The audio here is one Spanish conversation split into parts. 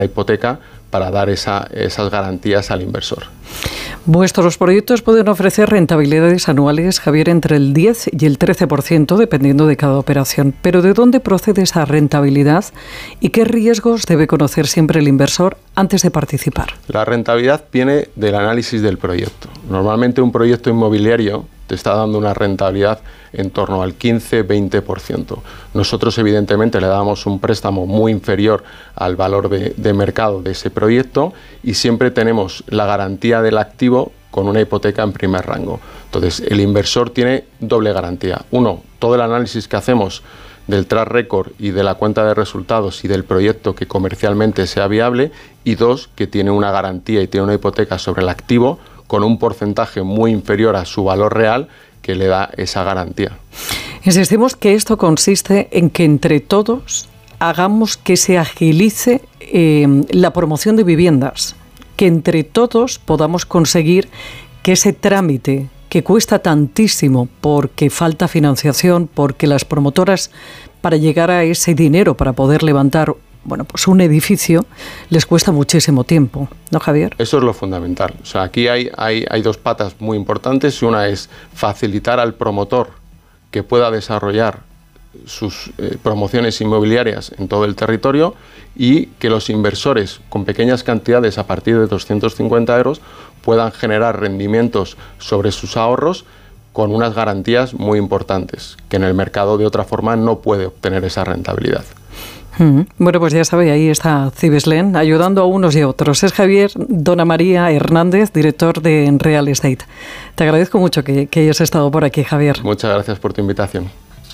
hipoteca para dar esas garantías al inversor. Vuestros proyectos pueden ofrecer rentabilidades anuales, Javier, entre el 10 y el 13%, dependiendo de cada operación. Pero ¿de dónde procede esa rentabilidad y qué riesgos debe conocer siempre el inversor antes de participar? La rentabilidad viene del análisis del proyecto. Normalmente un proyecto inmobiliario te está dando una rentabilidad en torno al 15-20%. Nosotros, evidentemente, le damos un préstamo muy inferior al valor de mercado de ese proyecto y siempre tenemos la garantía del activo con una hipoteca en primer rango. Entonces, el inversor tiene doble garantía. Uno, todo el análisis que hacemos del track record y de la cuenta de resultados y del proyecto que comercialmente sea viable, y dos, que tiene una garantía y tiene una hipoteca sobre el activo con un porcentaje muy inferior a su valor real que le da esa garantía. Insistimos que esto consiste en que entre todos hagamos que se agilice la promoción de viviendas, que entre todos podamos conseguir que ese trámite que cuesta tantísimo porque falta financiación, porque las promotoras, para llegar a ese dinero, para poder levantar pues un edificio, les cuesta muchísimo tiempo, ¿no, Javier? Eso es lo fundamental. O sea, aquí hay dos patas muy importantes. Una es facilitar al promotor que pueda desarrollar sus promociones inmobiliarias en todo el territorio, y que los inversores con pequeñas cantidades a partir de 250 euros puedan generar rendimientos sobre sus ahorros con unas garantías muy importantes, que en el mercado de otra forma no puede obtener esa rentabilidad. Bueno, pues ya sabe, ahí está Cibislen ayudando a unos y a otros. Es Javier Dona María Hernández, director de Real Estate. Te agradezco mucho que hayas estado por aquí, Javier. Muchas gracias por tu invitación.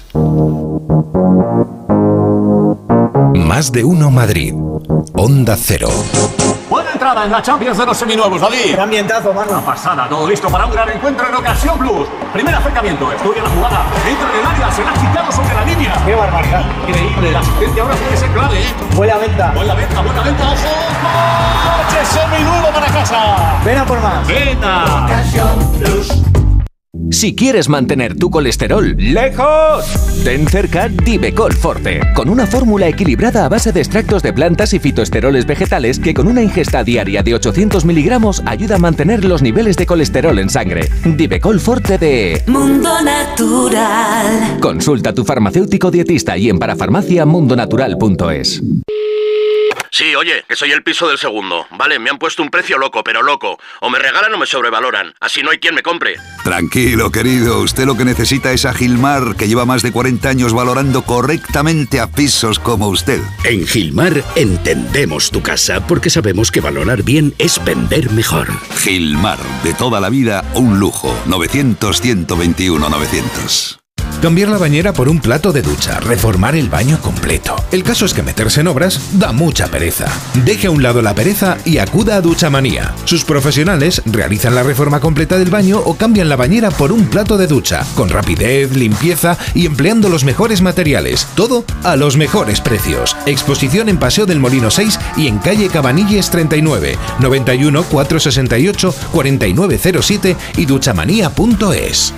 Más de uno Madrid. Onda Cero. Buena entrada en la Champions de los seminuevos, David. Qué ambientazo, mano. Una pasada, todo listo para un gran encuentro en Ocasión Plus. Primer acercamiento, estudia la jugada, entra en el área, se la ha quitado sobre la línea. Qué barbaridad. Increíble, la asistencia ahora puede ser clave, ¿eh? Buena venta. Buena venta, ojo. ¡Coche seminuevo para casa! Ven a por más. ¡Venta! Ocasión Plus. Si quieres mantener tu colesterol lejos, ten cerca Divecol Forte, con una fórmula equilibrada a base de extractos de plantas y fitoesteroles vegetales que con una ingesta diaria de 800 miligramos ayuda a mantener los niveles de colesterol en sangre. Divecol Forte de Mundo Natural. Consulta a tu farmacéutico dietista y en parafarmaciamundonatural.es. Sí, oye, que soy el piso del segundo. Vale, me han puesto un precio loco, pero loco. O me regalan o me sobrevaloran. Así no hay quien me compre. Tranquilo, querido. Usted lo que necesita es a Gilmar, que lleva más de 40 años valorando correctamente a pisos como usted. En Gilmar entendemos tu casa porque sabemos que valorar bien es vender mejor. Gilmar, de toda la vida, un lujo. 900-121-900. Cambiar la bañera por un plato de ducha, reformar el baño completo. El caso es que meterse en obras da mucha pereza. Deje a un lado la pereza y acuda a Duchamanía. Sus profesionales realizan la reforma completa del baño o cambian la bañera por un plato de ducha, con rapidez, limpieza y empleando los mejores materiales. Todo a los mejores precios. Exposición en Paseo del Molino 6 y en calle Cabanilles 39, 91 468 4907 y duchamanía.es.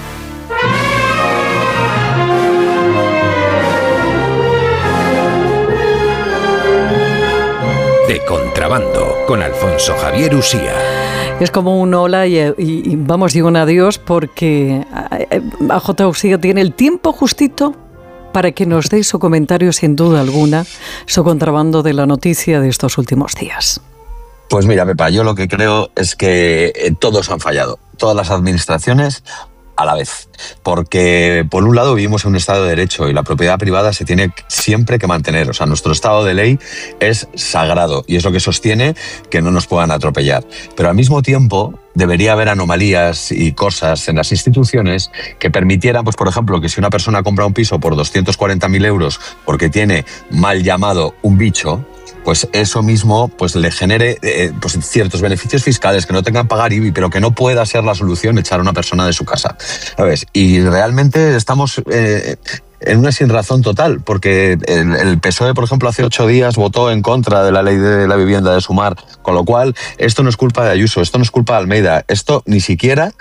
De Contrabando, con Alfonso Javier Usía. Es como un hola y vamos, digo un adiós, porque AJ Usía tiene el tiempo justito para que nos dé su comentario, sin duda alguna, su contrabando de la noticia de estos últimos días. Pues mira, Pepa, yo lo que creo es que todos han fallado, todas las administraciones a la vez, porque por un lado vivimos en un Estado de Derecho y la propiedad privada se tiene siempre que mantener, o sea, nuestro Estado de ley es sagrado y es lo que sostiene que no nos puedan atropellar, pero al mismo tiempo debería haber anomalías y cosas en las instituciones que permitieran, pues por ejemplo, que si una persona compra un piso por 240.000 euros porque tiene mal llamado un bicho, pues eso mismo pues le genere pues ciertos beneficios fiscales, que no tengan que pagar IBI, pero que no pueda ser la solución echar a una persona de su casa, ¿sabes? Y realmente estamos en una sinrazón total, porque el PSOE, por ejemplo, hace 8 días votó en contra de la ley de la vivienda de Sumar, con lo cual esto no es culpa de Ayuso, esto no es culpa de Almeida, esto ni siquiera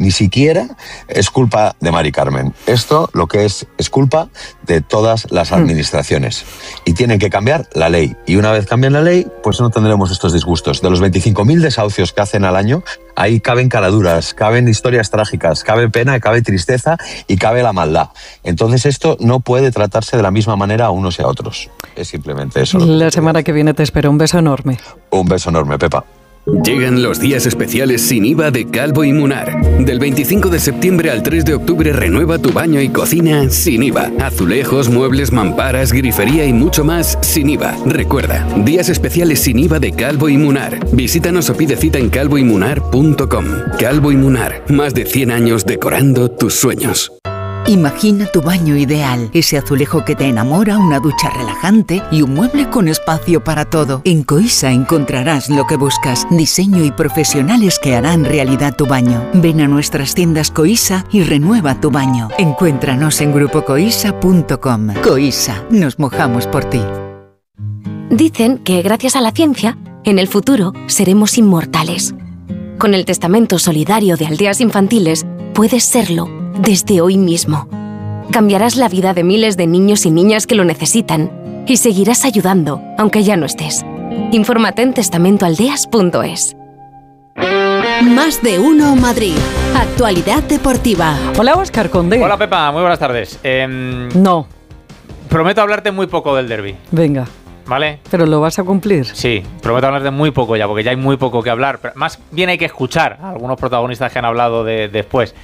es culpa de Mari Carmen. Esto lo que es culpa de todas las administraciones. Y tienen que cambiar la ley. Y una vez cambien la ley, pues no tendremos estos disgustos. De los 25.000 desahucios que hacen al año, ahí caben caraduras, caben historias trágicas, cabe pena, cabe tristeza y cabe la maldad. Entonces esto no puede tratarse de la misma manera a unos y a otros. Es simplemente eso. La semana que viene te espero. Un beso enorme. Un beso enorme, Pepa. Llegan los días especiales sin IVA de Calvo y Munar. Del 25 de septiembre al 3 de octubre renueva tu baño y cocina sin IVA. Azulejos, muebles, mamparas, grifería y mucho más sin IVA. Recuerda, días especiales sin IVA de Calvo y Munar. Visítanos o pide cita en calvoymunar.com. Calvo y Munar, más de 100 años decorando tus sueños. Imagina tu baño ideal, ese azulejo que te enamora, una ducha relajante y un mueble con espacio para todo. En Coisa encontrarás lo que buscas, diseño y profesionales que harán realidad tu baño. Ven a nuestras tiendas Coisa y renueva tu baño. Encuéntranos en grupocoisa.com. Coisa, nos mojamos por ti. Dicen que gracias a la ciencia, en el futuro seremos inmortales. Con el testamento solidario de Aldeas Infantiles, puedes serlo. Desde hoy mismo. Cambiarás la vida de miles de niños y niñas que lo necesitan y seguirás ayudando, aunque ya no estés. Infórmate en testamentoaldeas.es. Más de uno Madrid. Actualidad deportiva. Hola, Óscar Conde. Hola, Pepa. Muy buenas tardes. No. Prometo hablarte muy poco del derbi. Venga. ¿Vale? ¿Pero lo vas a cumplir? Sí, prometo hablarte muy poco ya, porque ya hay muy poco que hablar. Pero más bien hay que escuchar a algunos protagonistas que han hablado después.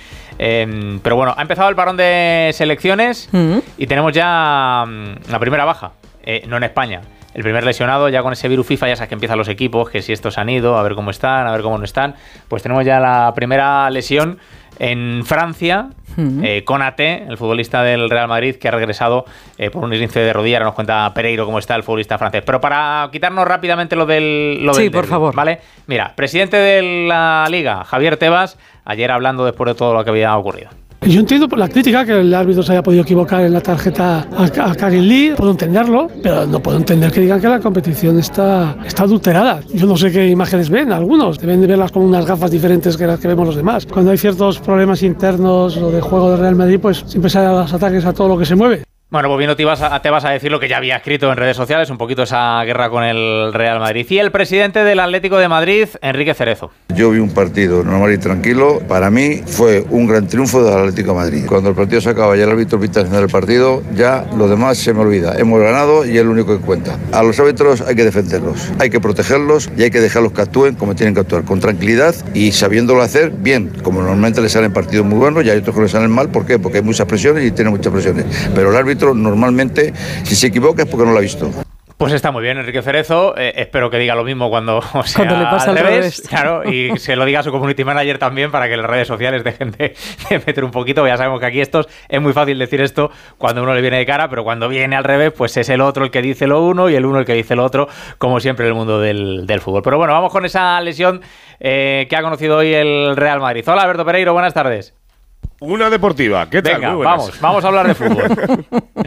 Pero bueno, ha empezado el parón de selecciones y tenemos ya la primera baja, no en España. El primer lesionado, ya con ese virus FIFA, ya sabes que empiezan los equipos, que si estos han ido, a ver cómo están, a ver cómo no están. Pues tenemos ya la primera lesión en Francia, Konaté, el futbolista del Real Madrid, que ha regresado por un esguince de rodilla. Ahora nos cuenta Pereiro cómo está el futbolista francés. Pero para quitarnos rápidamente lo del sí, derbi, por favor. ¿vale? Mira, presidente de la Liga, Javier Tebas, ayer hablando después de todo lo que había ocurrido. Yo entiendo por la crítica que el árbitro se haya podido equivocar en la tarjeta a Kangin Lee, puedo entenderlo, pero no puedo entender que digan que la competición está adulterada. Yo no sé qué imágenes ven algunos, deben de verlas con unas gafas diferentes que las que vemos los demás. Cuando hay ciertos problemas internos o de juego del Real Madrid, pues siempre se dan los ataques a todo lo que se mueve. Bueno, pues bien, te vas a decir lo que ya había escrito en redes sociales, un poquito esa guerra con el Real Madrid. Y el presidente del Atlético de Madrid, Enrique Cerezo. Yo vi un partido normal y tranquilo. Para mí fue un gran triunfo del Atlético de Madrid. Cuando el partido se acaba y el árbitro pita al final del partido, ya lo demás se me olvida. Hemos ganado y es lo único que cuenta. A los árbitros hay que defenderlos, hay que protegerlos y hay que dejarlos que actúen como tienen que actuar, con tranquilidad y sabiéndolo hacer bien, como normalmente les salen partidos muy buenos y hay otros que les salen mal. ¿Por qué? Porque hay muchas presiones y tienen muchas presiones. Pero el árbitro normalmente, si se equivoca es porque no lo ha visto. Pues está muy bien, Enrique Cerezo. Espero que diga lo mismo cuando le pasa al revés. Claro, y se lo diga a su community manager también para que las redes sociales dejen de meter un poquito. Ya sabemos que aquí es muy fácil decir esto cuando uno le viene de cara, pero cuando viene al revés, pues es el otro el que dice lo uno y el uno el que dice lo otro, como siempre en el mundo del fútbol. Pero bueno, vamos con esa lesión que ha conocido hoy el Real Madrid. Hola, Alberto Pereiro, buenas tardes. Una deportiva, ¿qué tal? Venga, vamos a hablar de fútbol.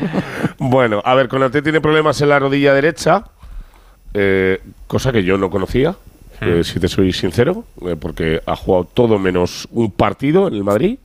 Bueno, a ver, Konaté tiene problemas en la rodilla derecha, cosa que yo no conocía, si te soy sincero, porque ha jugado todo menos un partido en el Madrid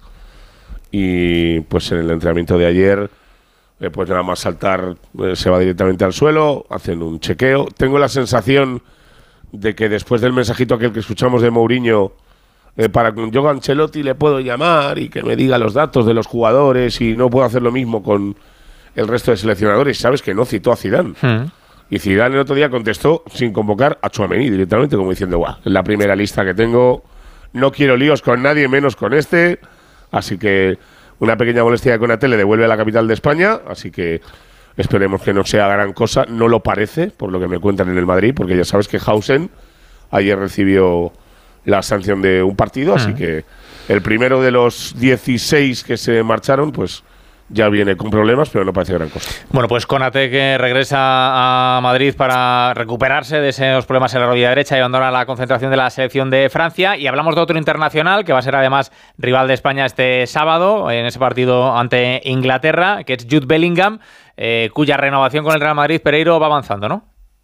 y pues en el entrenamiento de ayer, pues nada más saltar, se va directamente al suelo, hacen un chequeo. Tengo la sensación de que después del mensajito aquel que escuchamos de Mourinho, para que yo a Ancelotti le puedo llamar y que me diga los datos de los jugadores y no puedo hacer lo mismo con el resto de seleccionadores. Sabes que no citó a Zidane. Y Zidane el otro día contestó sin convocar a Tchouaméni directamente, como diciendo, guau, es la primera lista que tengo, no quiero líos con nadie menos con este. Así que una pequeña molestia de Konaté le devuelve a la capital de España, así que esperemos que no sea gran cosa. No lo parece, por lo que me cuentan en el Madrid, porque ya sabes que Hausen ayer recibió la sanción de un partido, así que el primero de los 16 que se marcharon, pues ya viene con problemas, pero no parece gran cosa. Bueno, pues Konaté, que regresa a Madrid para recuperarse de esos problemas en la rodilla derecha y abandona la concentración de la selección de Francia. Y hablamos de otro internacional que va a ser además rival de España este sábado en ese partido ante Inglaterra, que es Jude Bellingham, cuya renovación con el Real Madrid, Pereiro, va avanzando, ¿no?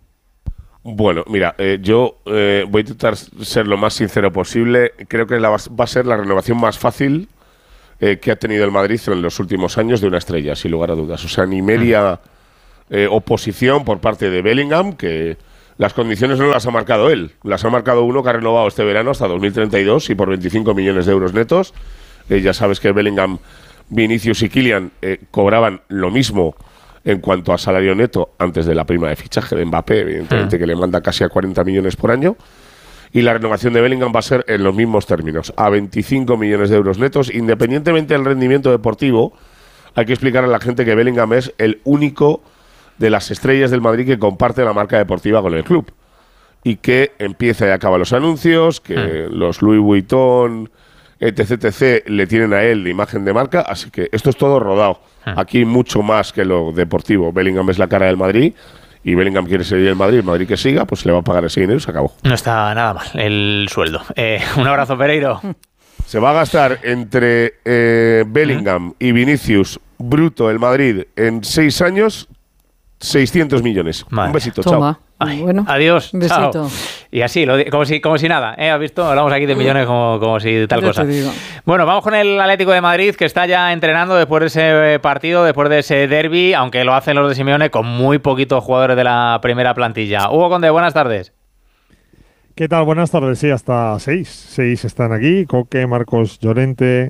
Bueno, mira, yo voy a intentar ser lo más sincero posible. Creo que va a ser la renovación más fácil que ha tenido el Madrid en los últimos años de una estrella, sin lugar a dudas. O sea, ni media oposición por parte de Bellingham, que las condiciones no las ha marcado él. Las ha marcado uno que ha renovado este verano hasta 2032 y por 25 millones de euros netos. Ya sabes que Bellingham, Vinicius y Kylian cobraban lo mismo en cuanto a salario neto antes de la prima de fichaje de Mbappé, evidentemente, que le manda casi a 40 millones por año. Y la renovación de Bellingham va a ser en los mismos términos, a 25 millones de euros netos. Independientemente del rendimiento deportivo, hay que explicar a la gente que Bellingham es el único de las estrellas del Madrid que comparte la marca deportiva con el club. Y que empieza y acaba los anuncios, que los Louis Vuitton, etc., le tienen a él de imagen de marca. Así que esto es todo rodado. Aquí mucho más que lo deportivo. Bellingham es la cara del Madrid. Y Bellingham quiere seguir el Madrid que siga, pues le va a pagar ese dinero y se acabó. No está nada mal el sueldo. Un abrazo, Pereiro. Se va a gastar entre Bellingham y Vinicius bruto el Madrid en 6 años 600 millones. Madre. Un besito, Toma. Chao. Ay, bueno, adiós, un besito. Chao. Y así, como si nada, ¿has visto? Hablamos aquí de millones como si tal cosa. Bueno, vamos con el Atlético de Madrid, que está ya entrenando después de ese partido, después de ese derbi, aunque lo hacen los de Simeone con muy poquitos jugadores de la primera plantilla. Hugo Conde, buenas tardes. ¿Qué tal? Buenas tardes. Sí, hasta 6 están aquí. Coque, Marcos Llorente,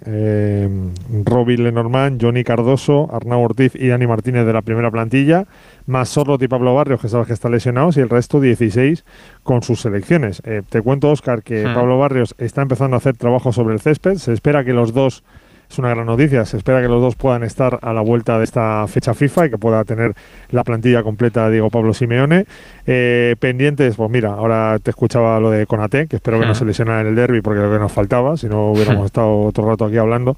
Roby Lenormand, Johnny Cardoso, Arnau Ortiz y Dani Martínez de la primera plantilla, más Sorloth y Pablo Barrios, que sabes que están lesionados, y el resto 16 con sus selecciones. Te cuento, Óscar, que Pablo Barrios está empezando a hacer trabajo sobre el césped. Se espera que los dos... Es una gran noticia, se espera que los dos puedan estar a la vuelta de esta fecha FIFA y que pueda tener la plantilla completa Diego Pablo Simeone. Pendientes, pues mira, ahora te escuchaba lo de Konaté, que espero que no se lesionara en el derbi porque es lo que nos faltaba, si no hubiéramos estado otro rato aquí hablando.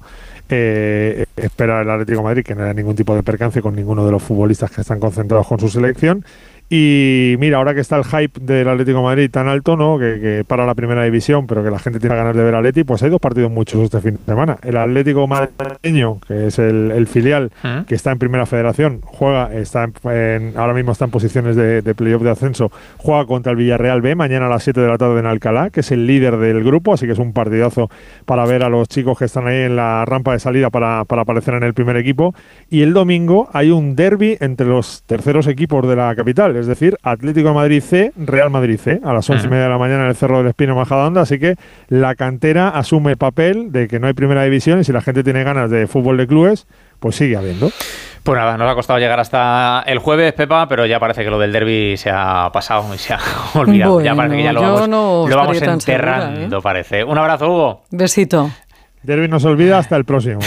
Espera el Atlético de Madrid que no haya ningún tipo de percance con ninguno de los futbolistas que están concentrados con su selección. Y mira, ahora que está el hype del Atlético de Madrid tan alto, ¿no? Que para la primera división, pero que la gente tiene ganas de ver a Atleti, pues hay dos partidos muchos este fin de semana. El Atlético madrileño, que es el filial que está en Primera Federación, ahora mismo está en posiciones de playoff de ascenso, juega contra el Villarreal B mañana a las 7 de la tarde en Alcalá, que es el líder del grupo, así que es un partidazo para ver a los chicos que están ahí en la rampa de salida para aparecer en el primer equipo. Y el domingo hay un derbi entre los terceros equipos de la capital, es decir, Atlético de Madrid C, Real Madrid C, a las 11:30 de la mañana en el Cerro del Espino, Majadahonda. Así que la cantera asume el papel de que no hay primera división y si la gente tiene ganas de fútbol de clubes, pues sigue habiendo. Pues nada, nos ha costado llegar hasta el jueves, Pepa, pero ya parece que lo del derbi se ha pasado y se ha olvidado. Bueno, ya parece que ya lo vamos enterrando, segura, parece. Un abrazo, Hugo. Besito. Derbi no se olvida hasta el próximo.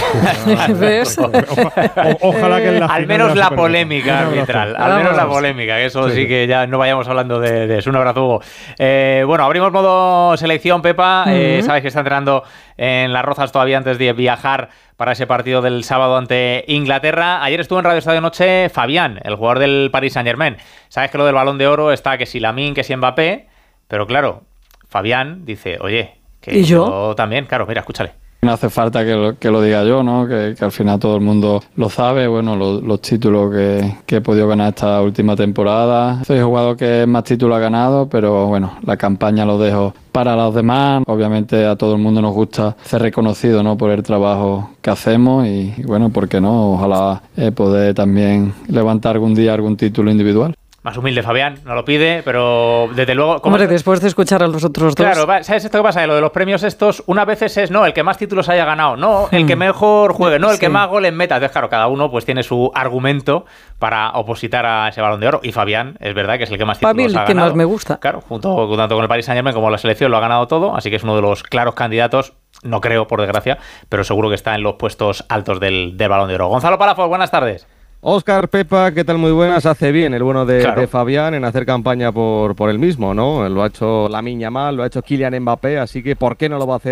¿Ves? Ojalá que en la al menos la polémica arbitral. Al menos la polémica, que eso sí que ya no vayamos hablando de eso. Un abrazo, Hugo. Bueno, abrimos modo selección, Pepa. Sabes que está entrenando en Las Rozas todavía antes de viajar para ese partido del sábado ante Inglaterra. Ayer estuvo en Radio Estadio Noche Fabián, el jugador del Paris Saint-Germain. Sabes que lo del Balón de Oro está que si Lamine, que si Mbappé, pero claro, Fabián dice, oye, que ¿y yo también? Claro, mira, escúchale. No hace falta que lo diga yo, ¿no? Que al final todo el mundo lo sabe. Bueno, los títulos que he podido ganar esta última temporada. Soy jugador que más títulos ha ganado, pero bueno, la campaña lo dejo para los demás. Obviamente a todo el mundo nos gusta ser reconocido, ¿no? Por el trabajo que hacemos y bueno, ¿por qué no? Ojalá poder también levantar algún día algún título individual. Más humilde Fabián, no lo pide, pero desde luego... Hombre, después de escuchar a los otros dos... Claro, ¿sabes esto que pasa? Lo de los premios estos, unas veces es, no, el que más títulos haya ganado, no, el que mejor juegue, no, el que más goles meta. Entonces, claro, cada uno pues tiene su argumento para opositar a ese Balón de Oro. Y Fabián, es verdad que es el que más títulos ha ganado. Que más me gusta. Claro, tanto con el Paris Saint-Germain como la selección lo ha ganado todo, así que es uno de los claros candidatos, no creo, por desgracia, pero seguro que está en los puestos altos del Balón de Oro. Gonzalo Palafox, buenas tardes. Óscar, Pepa, ¿qué tal? Muy buenas. Hace bien el bueno de Fabián en hacer campaña por él mismo, ¿no? Lo ha hecho Lamine Yamal, lo ha hecho Kylian Mbappé, así que ¿por qué no lo va a hacer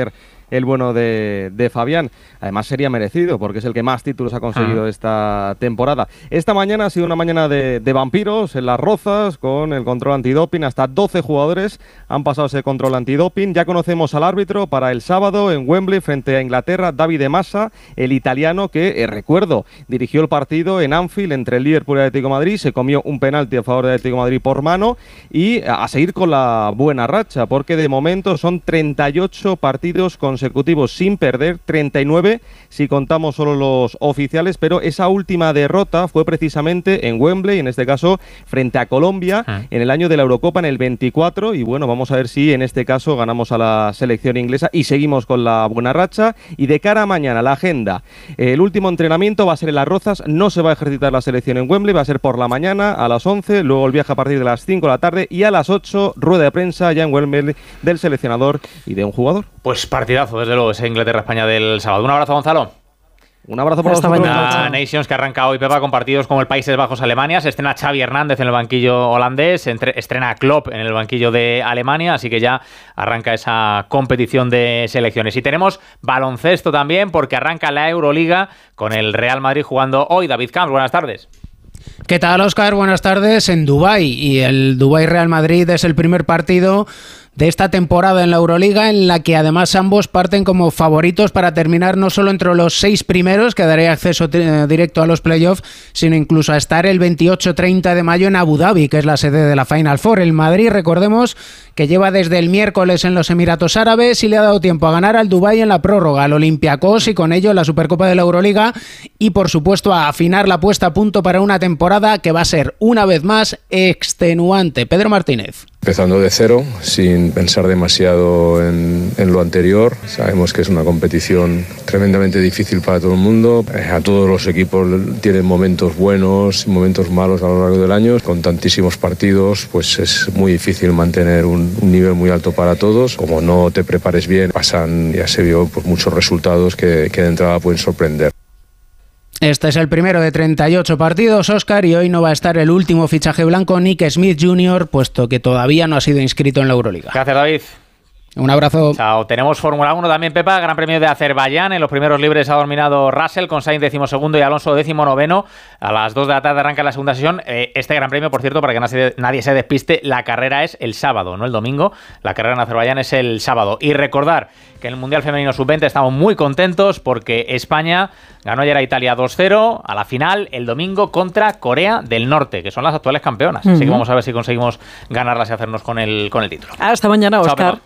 el bueno de Fabián. Además sería merecido porque es el que más títulos ha conseguido esta temporada. Esta mañana ha sido una mañana de vampiros en Las Rozas con el control antidoping. Hasta 12 jugadores han pasado ese control antidoping. Ya conocemos al árbitro para el sábado en Wembley frente a Inglaterra, Davide Massa, el italiano que, recuerdo, dirigió el partido en Anfield entre el Liverpool y el Atlético de Madrid. Se comió un penalti a favor del Atlético de Madrid por mano y a seguir con la buena racha porque de momento son 38 partidos consecutivos sin perder, 39 si contamos solo los oficiales, pero esa última derrota fue precisamente en Wembley, en este caso frente a Colombia, en el año de la Eurocopa, en el 24, y bueno, vamos a ver si en este caso ganamos a la selección inglesa y seguimos con la buena racha. Y de cara a mañana, la agenda, el último entrenamiento va a ser en Las Rozas, no se va a ejercitar la selección en Wembley, va a ser por la mañana a las 11, luego el viaje a partir de las 5 de la tarde y a las 8, rueda de prensa ya en Wembley del seleccionador y de un jugador. Pues partidazo, desde luego, ese Inglaterra-España del sábado. Un abrazo, Gonzalo. Un abrazo para vosotros. La Nations que arranca hoy, Pepa, con partidos como el Países Bajos-Alemania. Se estrena Xavi Hernández en el banquillo holandés, estrena Klopp en el banquillo de Alemania, así que ya arranca esa competición de selecciones. Y tenemos baloncesto también, porque arranca la Euroliga con el Real Madrid jugando hoy. David Camps, buenas tardes. ¿Qué tal, Óscar? Buenas tardes. En Dubái, y el Dubái-Real Madrid es el primer partido de esta temporada en la Euroliga, en la que además ambos parten como favoritos para terminar no solo entre los 6 primeros, que daría acceso directo a los playoffs, sino incluso a estar el 28-30 de mayo en Abu Dhabi, que es la sede de la Final Four. El Madrid, recordemos, que lleva desde el miércoles en los Emiratos Árabes y le ha dado tiempo a ganar al Dubái en la prórroga, al Olympiacos y con ello la Supercopa de la Euroliga, y por supuesto a afinar la puesta a punto para una temporada que va a ser una vez más extenuante. Pedro Martínez. Empezando de cero, sin pensar demasiado en lo anterior. Sabemos que es una competición tremendamente difícil para todo el mundo. A todos los equipos tienen momentos buenos y momentos malos a lo largo del año. Con tantísimos partidos, pues es muy difícil mantener un nivel muy alto para todos. Como no te prepares bien, pasan, ya se vio, pues muchos resultados que de entrada pueden sorprender. Este es el primero de 38 partidos, Óscar, y hoy no va a estar el último fichaje blanco, Nick Smith Jr., puesto que todavía no ha sido inscrito en la Euroliga. Gracias, David. Un abrazo. Chao. Tenemos Fórmula 1 también, Pepa. Gran Premio de Azerbaiyán. En los primeros libres ha dominado Russell con Sainz 12º y Alonso 19º. A las 2 de la tarde arranca la segunda sesión. Este Gran Premio, por cierto, para que nadie se despiste, la carrera es el sábado, no el domingo. La carrera en Azerbaiyán es el sábado. Y recordar que en el Mundial Femenino Sub-20 estamos muy contentos porque España ganó ayer a Italia 2-0 a la final el domingo contra Corea del Norte, que son las actuales campeonas. Así que vamos a ver si conseguimos ganarlas y hacernos con el título. Hasta mañana, Óscar.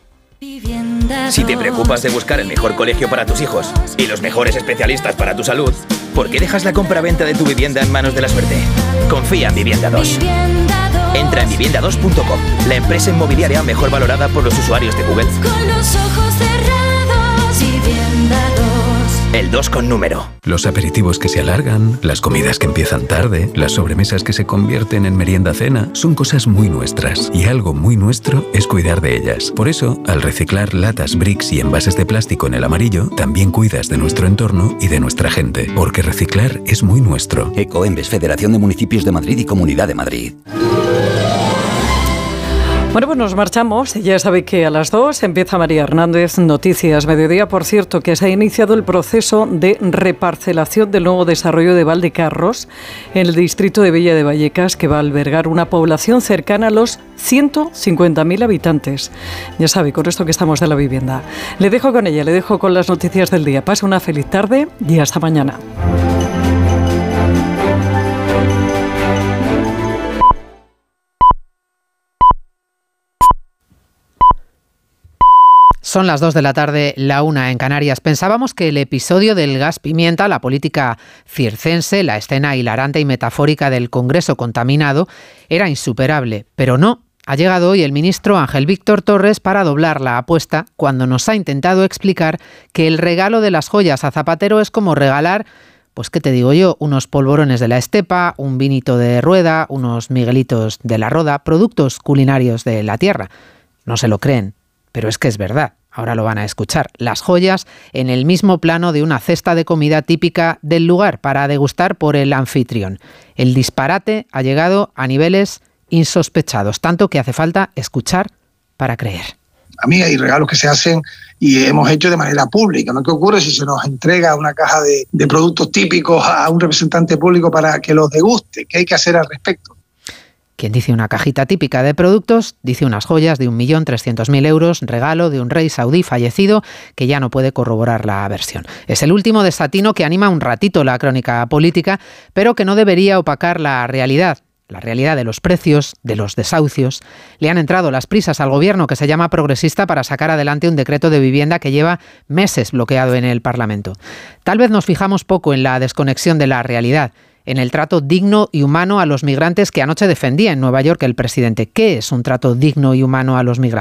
Si te preocupas de buscar el mejor colegio para tus hijos y los mejores especialistas para tu salud, ¿por qué dejas la compra-venta de tu vivienda en manos de la suerte? Confía en Vivienda 2. Entra en vivienda2.com, la empresa inmobiliaria mejor valorada por los usuarios de Google. Con los ojos cerrados, Vivienda 2. El 2 con número. Los aperitivos que se alargan, las comidas que empiezan tarde, las sobremesas que se convierten en merienda-cena, son cosas muy nuestras. Y algo muy nuestro es cuidar de ellas. Por eso, al reciclar latas, bricks y envases de plástico en el amarillo, también cuidas de nuestro entorno y de nuestra gente. Porque reciclar es muy nuestro. Ecoembes, Federación de Municipios de Madrid y Comunidad de Madrid. Bueno, pues nos marchamos. Ya sabe que a las 2 empieza María Hernández, Noticias Mediodía. Por cierto, que se ha iniciado el proceso de reparcelación del nuevo desarrollo de Valdecarros en el distrito de Villa de Vallecas, que va a albergar una población cercana a los 150.000 habitantes. Ya sabe, con esto que estamos de la vivienda. Le dejo con ella, le dejo con las noticias del día. Pase una feliz tarde y hasta mañana. Son las 2 de la tarde, la 1 en Canarias. Pensábamos que el episodio del gas pimienta, la política circense, la escena hilarante y metafórica del Congreso contaminado, era insuperable, pero no. Ha llegado hoy el ministro Ángel Víctor Torres para doblar la apuesta cuando nos ha intentado explicar que el regalo de las joyas a Zapatero es como regalar, pues qué te digo yo, unos polvorones de la estepa, un vinito de rueda, unos miguelitos de la roda, productos culinarios de la tierra. No se lo creen, pero es que es verdad. Ahora lo van a escuchar. Las joyas en el mismo plano de una cesta de comida típica del lugar para degustar por el anfitrión. El disparate ha llegado a niveles insospechados, tanto que hace falta escuchar para creer. mí hay regalos que se hacen y hemos hecho de manera pública, ¿no? ¿Qué ocurre si se nos entrega una caja de productos típicos a un representante público para que los deguste? ¿Qué hay que hacer al respecto? Quien dice una cajita típica de productos, dice unas joyas de 1.300.000 euros, regalo de un rey saudí fallecido que ya no puede corroborar la versión. Es el último desatino que anima un ratito la crónica política, pero que no debería opacar la realidad de los precios, de los desahucios. Le han entrado las prisas al gobierno, que se llama progresista, para sacar adelante un decreto de vivienda que lleva meses bloqueado en el Parlamento. Tal vez nos fijamos poco en la desconexión de la realidad, en el trato digno y humano a los migrantes que anoche defendía en Nueva York el presidente. ¿Qué es un trato digno y humano a los migrantes?